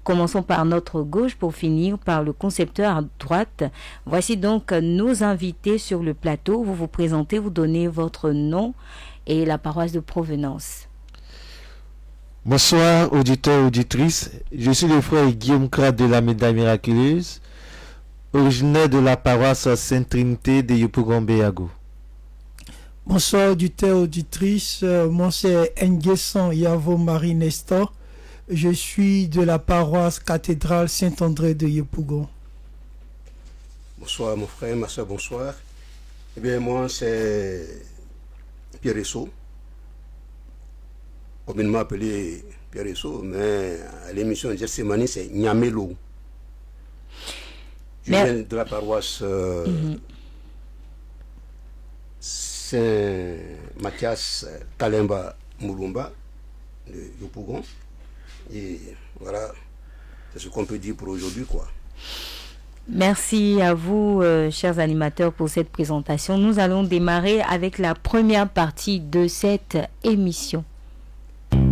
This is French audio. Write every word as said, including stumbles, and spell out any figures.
Commençons par notre gauche pour finir par le concepteur à droite. Voici donc nos invités sur le plateau. Vous vous présentez, vous donnez votre nom et la paroisse de provenance. Bonsoir auditeurs, auditrices. Je suis le frère Guillaume Krat de la Médaille Miraculeuse, originaire de la paroisse Sainte-Trinité de Yopougon-Béago. Bonsoir auditeurs, auditrices. Moi c'est Nguesson Yavo Marie Nestor. Je suis de la paroisse cathédrale Saint-André de Yopougon. Bonsoir mon frère, ma soeur, bonsoir. Eh bien moi c'est Pierre Esso. Communément appelé Pierre Esso, mais à l'émission de Gethsemane, c'est Nyamelo. Je mais... viens de la paroisse euh, mm-hmm. Saint-Mathias Kalemba Moulumba de Yopougon. Et voilà, c'est ce qu'on peut dire pour aujourd'hui, quoi. Merci à vous, euh, chers animateurs, pour cette présentation. Nous allons démarrer avec la première partie de cette émission.